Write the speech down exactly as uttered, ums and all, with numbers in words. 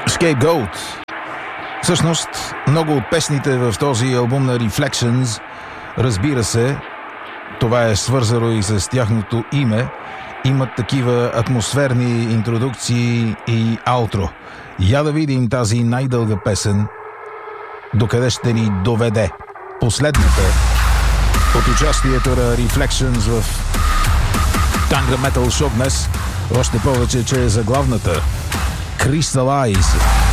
Scapegoat. Всъщност, много от песните в този албум на Reflections, разбира се, това е свързано и с тяхното име, имат такива атмосферни интродукции и аутро. Я да видим тази най-дълга песен, докъде ще ни доведе. Последната от участието на Reflections в Tanga Metal Show днес, още повече, че е заглавната Crystallize.